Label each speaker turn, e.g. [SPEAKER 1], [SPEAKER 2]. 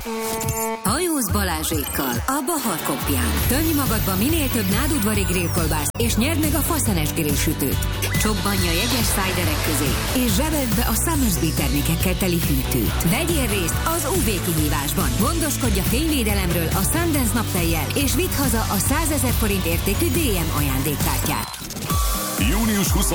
[SPEAKER 1] Hajóz Balázsékkal a Bahar Kopján. Tömj magadba minél több nádudvari grillkolbászt, és nyerd meg a faszenes grillsütőt. Csobbanja jegyes szájderek közé, és zsebeld be a Summersby termékekkel teli hűtőt. Vegyél részt az UV kihívásban. Gondoskodj a fényvédelemről a Sundance naptejjel, és vidd haza a 100 000 forint értékű DM ajándékkártyát.
[SPEAKER 2] Június 20